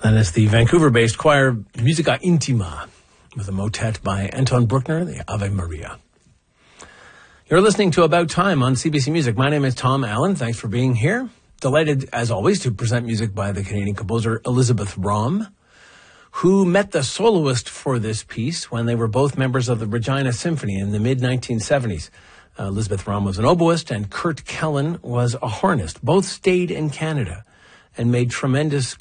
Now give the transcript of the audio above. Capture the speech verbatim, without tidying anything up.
That is the Vancouver-based choir Musica Intima with a motet by Anton Bruckner, the Ave Maria. You're listening to About Time on C B C Music. My name is Tom Allen. Thanks for being here. Delighted, as always, to present music by the Canadian composer Elizabeth Romm, who met the soloist for this piece when they were both members of the Regina Symphony in the mid nineteen seventies. Uh, Elizabeth Romm was an oboist and Kurt Kellen was a hornist. Both stayed in Canada and made tremendous